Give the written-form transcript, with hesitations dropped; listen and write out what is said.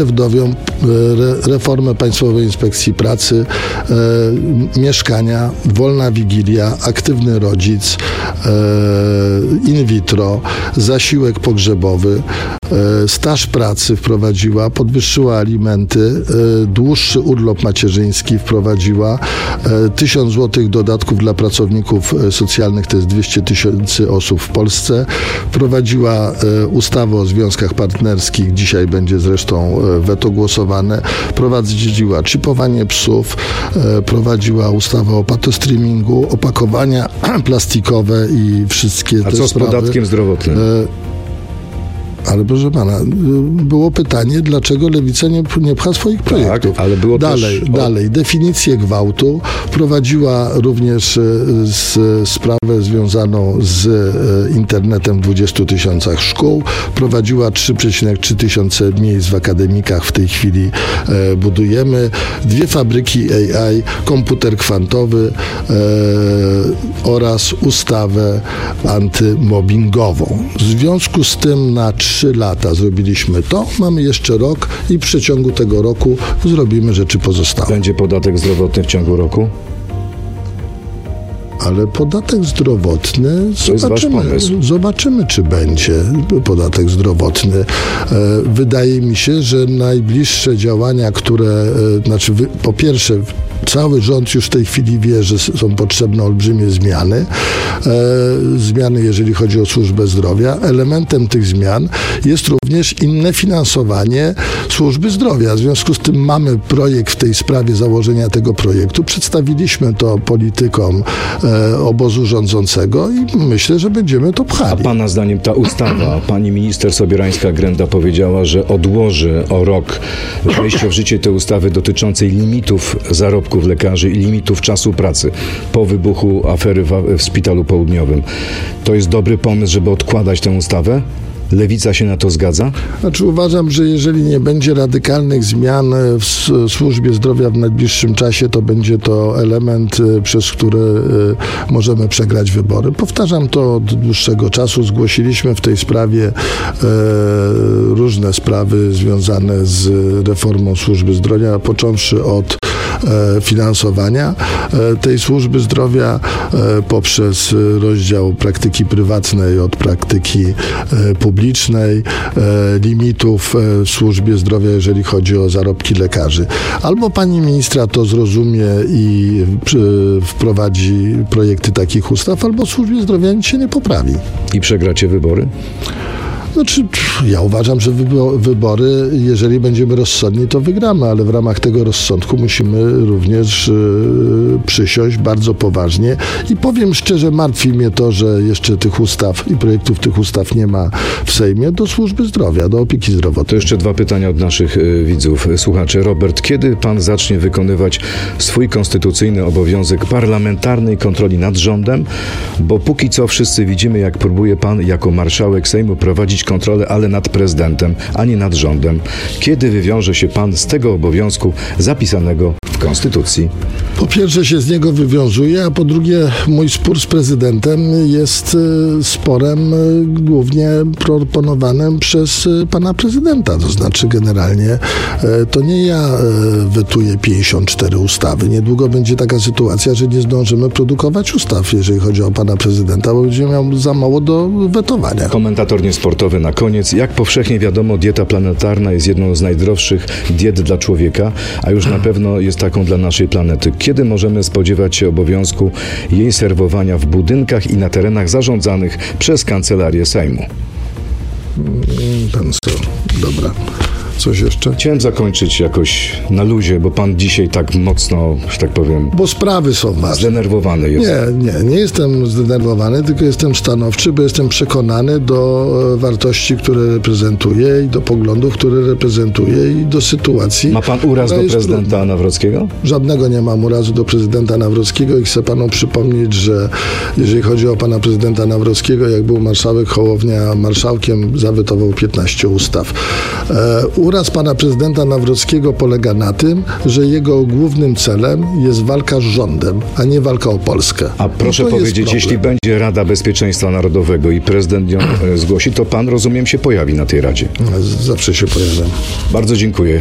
wdowią reformę Państwowej Inspekcji Pracy, mieszkania, wolna wigilia, aktywny rodzic, in vitro, zasiłek pogrzebowy, staż pracy wprowadziła, podwyższyła alimenty, dłuższy urlop macierzyński wprowadziła, 1000 zł dodatków dla pracowników socjalnych, to jest 200 000 osób w Polsce, wprowadziła ustawę o związkach partnerskich, dzisiaj będzie zresztą weto głosowane, prowadziła czipowanie psów, prowadziła ustawę o patostreamingu, opakowania plastikowe i wszystkie te sprawy. A co z podatkiem zdrowotnym? Ale proszę pana, było pytanie, dlaczego Lewica nie pcha swoich projektów. Tak, ale było dalej. Definicję gwałtu wprowadziła również sprawę związaną z internetem w 20 000 szkół. Prowadziła 3,3 tysiące miejsc w akademikach. W tej chwili budujemy 2 fabryki AI, komputer kwantowy oraz ustawę antymobbingową. W związku z tym na 3 lata zrobiliśmy to, mamy jeszcze rok i w przeciągu tego roku zrobimy rzeczy pozostałe. Będzie podatek zdrowotny w ciągu roku? Ale podatek zdrowotny, zobaczymy, czy będzie podatek zdrowotny. Wydaje mi się, że najbliższe działania, które, po pierwsze, cały rząd już w tej chwili wie, że są potrzebne olbrzymie zmiany. Zmiany, jeżeli chodzi o służbę zdrowia. Elementem tych zmian jest również inne finansowanie służby zdrowia. W związku z tym mamy projekt w tej sprawie, założenia tego projektu. Przedstawiliśmy to politykom obozu rządzącego i myślę, że będziemy to pchali. A pana zdaniem ta ustawa, pani minister Sobierańska-Grenda powiedziała, że odłoży o rok wejście w życie tej ustawy dotyczącej limitów zarobków lekarzy i limitów czasu pracy po wybuchu afery w Szpitalu Południowym. To jest dobry pomysł, żeby odkładać tę ustawę? Lewica się na to zgadza? Uważam, że jeżeli nie będzie radykalnych zmian w służbie zdrowia w najbliższym czasie, to będzie to element, przez który możemy przegrać wybory. Powtarzam to od dłuższego czasu. Zgłosiliśmy w tej sprawie różne sprawy związane z reformą służby zdrowia, począwszy od finansowania tej służby zdrowia poprzez rozdział praktyki prywatnej od praktyki publicznej, limitów w służbie zdrowia, jeżeli chodzi o zarobki lekarzy. Albo pani ministra to zrozumie i wprowadzi projekty takich ustaw, albo w służbie zdrowia nic się nie poprawi. I przegracie wybory? Ja uważam, że wybory, jeżeli będziemy rozsądni, to wygramy, ale w ramach tego rozsądku musimy również przysiąść bardzo poważnie i powiem szczerze, martwi mnie to, że jeszcze tych ustaw i projektów tych ustaw nie ma w Sejmie do służby zdrowia, do opieki zdrowotnej. To jeszcze 2 pytania od naszych widzów, słuchaczy. Robert, kiedy pan zacznie wykonywać swój konstytucyjny obowiązek parlamentarnej kontroli nad rządem? Bo póki co wszyscy widzimy, jak próbuje pan jako marszałek Sejmu prowadzić kontrolę, ale nad prezydentem, a nie nad rządem. Kiedy wywiąże się pan z tego obowiązku zapisanego w Konstytucji? Po pierwsze się z niego wywiązuje, a po drugie mój spór z prezydentem jest sporem głównie proponowanym przez pana prezydenta. To znaczy generalnie to nie ja wetuję 54 ustawy. Niedługo będzie taka sytuacja, że nie zdążymy produkować ustaw, jeżeli chodzi o pana prezydenta, bo będzie miał za mało do wetowania. Komentator niesportowy na koniec. Jak powszechnie wiadomo, dieta planetarna jest jedną z najdroższych diet dla człowieka, a już na pewno jest taką dla naszej planety. Kiedy możemy spodziewać się obowiązku jej serwowania w budynkach i na terenach zarządzanych przez Kancelarię Sejmu? Dobra. Coś jeszcze? Chciałem zakończyć jakoś na luzie, bo pan dzisiaj tak mocno, że tak powiem... Bo sprawy są ważne. Zdenerwowany jest. Nie jestem zdenerwowany, tylko jestem stanowczy, bo jestem przekonany do wartości, które reprezentuję i do poglądów, które reprezentuję i do sytuacji. Ma pan uraz do prezydenta Nawrockiego? Żadnego nie mam urazu do prezydenta Nawrockiego i chcę panu przypomnieć, że jeżeli chodzi o pana prezydenta Nawrockiego, jak był marszałek Hołownia marszałkiem, zawetował 15 ustaw. Uraz pana prezydenta Nawrockiego polega na tym, że jego głównym celem jest walka z rządem, a nie walka o Polskę. A proszę powiedzieć, jeśli będzie Rada Bezpieczeństwa Narodowego i prezydent ją zgłosi, to pan, rozumiem, się pojawi na tej Radzie. Zawsze się pojawiam. Bardzo dziękuję.